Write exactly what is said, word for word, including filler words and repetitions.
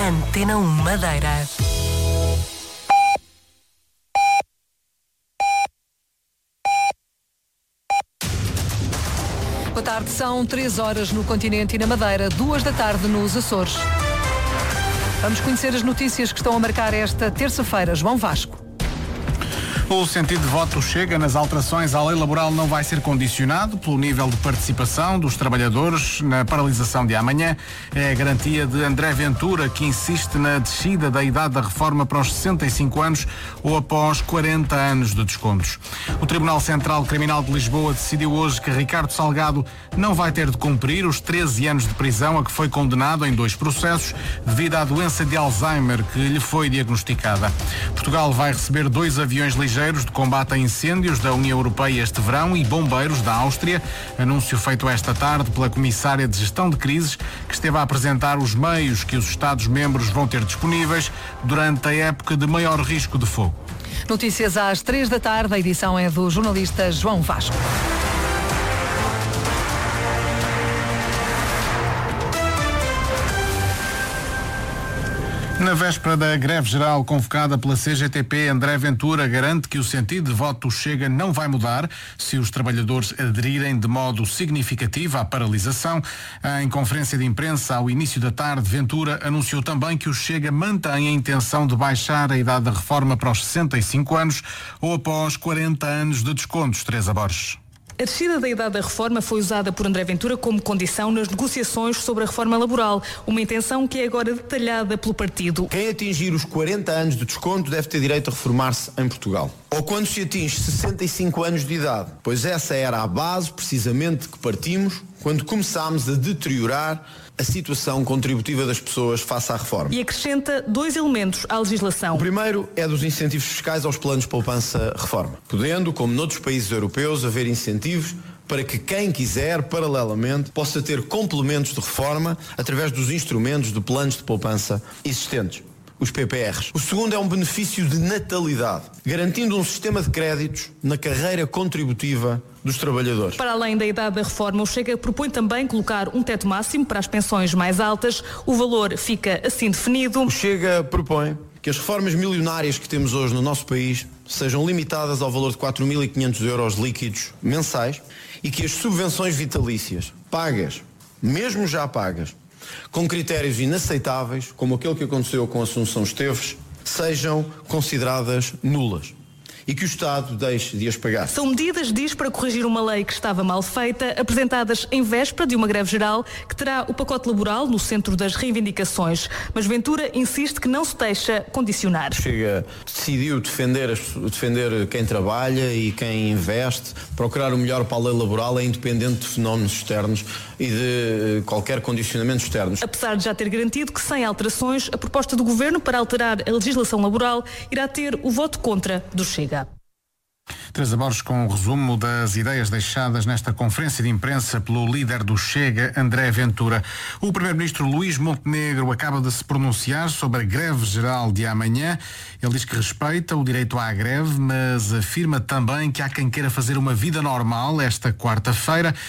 Antena um Madeira. Boa tarde, são três horas no continente e na Madeira, duas da tarde nos Açores. Vamos conhecer as notícias que estão a marcar esta terça-feira. João Vasco. O sentido de voto Chega nas alterações à lei laboral não vai ser condicionado pelo nível de participação dos trabalhadores na paralisação de amanhã. É a garantia de André Ventura, que insiste na descida da idade da reforma para os sessenta e cinco anos ou após quarenta anos de descontos. O Tribunal Central Criminal de Lisboa decidiu hoje que Ricardo Salgado não vai ter de cumprir os treze anos de prisão a que foi condenado em dois processos devido à doença de Alzheimer que lhe foi diagnosticada. Portugal vai receber dois aviões ligeiros de combate a incêndios da União Europeia este verão e bombeiros da Áustria. Anúncio feito esta tarde pela Comissária de Gestão de Crises, que esteve a apresentar os meios que os Estados-membros vão ter disponíveis durante a época de maior risco de fogo. Notícias às três da tarde, a edição é do jornalista João Vasco. Na véspera da greve geral convocada pela C G T P, André Ventura garante que o sentido de voto Chega não vai mudar se os trabalhadores aderirem de modo significativo à paralisação. Em conferência de imprensa ao início da tarde, Ventura anunciou também que o Chega mantém a intenção de baixar a idade da reforma para os sessenta e cinco anos ou após quarenta anos de descontos. Teresa Borges. A descida da idade da reforma foi usada por André Ventura como condição nas negociações sobre a reforma laboral, uma intenção que é agora detalhada pelo partido. Quem atingir os quarenta anos de desconto deve ter direito a reformar-se em Portugal. Ou quando se atinge sessenta e cinco anos de idade, pois essa era a base precisamente que partimos quando começámos a deteriorar a situação contributiva das pessoas face à reforma. E acrescenta dois elementos à legislação. O primeiro é dos incentivos fiscais aos planos de poupança-reforma, podendo, como noutros países europeus, haver incentivos para que quem quiser, paralelamente, possa ter complementos de reforma através dos instrumentos de planos de poupança existentes, os P P Rs. O segundo é um benefício de natalidade, garantindo um sistema de créditos na carreira contributiva dos trabalhadores. Para além da idade da reforma, o Chega propõe também colocar um teto máximo para as pensões mais altas. O valor fica assim definido. O Chega propõe que as reformas milionárias que temos hoje no nosso país sejam limitadas ao valor de quatro mil e quinhentos euros líquidos mensais e que as subvenções vitalícias pagas, mesmo já pagas, com critérios inaceitáveis, como aquele que aconteceu com Assunção Esteves, sejam consideradas nulas e que o Estado deixe de as pagar. São medidas, diz, para corrigir uma lei que estava mal feita, apresentadas em véspera de uma greve geral que terá o pacote laboral no centro das reivindicações. Mas Ventura insiste que não se deixa condicionar. Chega, decidiu defender, as, defender quem trabalha e quem investe, procurar o melhor para a lei laboral, é independente de fenómenos externos e de qualquer condicionamento externos. Apesar de já ter garantido que sem alterações, a proposta do Governo para alterar a legislação laboral irá ter o voto contra do Chega. Teresa Borges com o resumo das ideias deixadas nesta conferência de imprensa pelo líder do Chega, André Ventura. O primeiro-ministro Luís Montenegro acaba de se pronunciar sobre a greve geral de amanhã. Ele diz que respeita o direito à greve, mas afirma também que há quem queira fazer uma vida normal esta quarta-feira.